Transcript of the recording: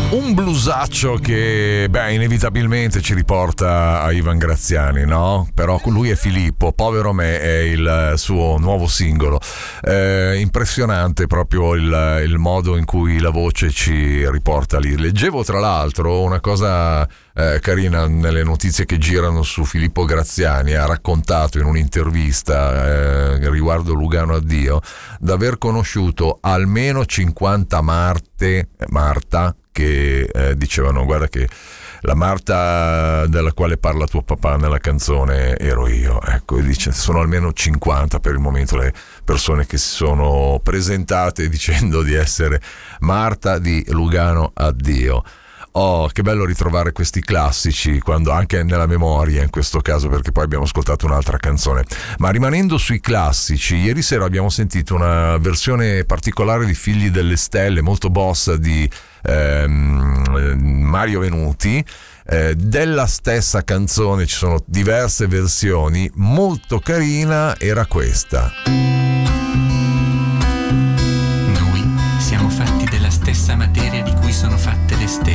Un blusaccio che, inevitabilmente ci riporta a Ivan Graziani, no? Però lui è Filippo, Povero me è il suo nuovo singolo. Impressionante proprio il modo in cui la voce ci riporta lì. Leggevo tra l'altro una cosa carina nelle notizie che girano su Filippo Graziani. Ha raccontato in un'intervista riguardo Lugano Addio d'aver conosciuto almeno 50 Marta che dicevano: guarda che la Marta della quale parla tuo papà nella canzone ero io. Ecco, dice, sono almeno 50 per il momento le persone che si sono presentate dicendo di essere Marta di Lugano Addio. Oh, che bello ritrovare questi classici, quando anche nella memoria in questo caso, perché poi abbiamo ascoltato un'altra canzone. Ma rimanendo sui classici, ieri sera abbiamo sentito una versione particolare di Figli delle Stelle, molto bossa, di Mario Venuti. Della stessa canzone ci sono diverse versioni, molto carina era questa. Noi siamo fatti della stessa materia di cui sono fatte le stelle.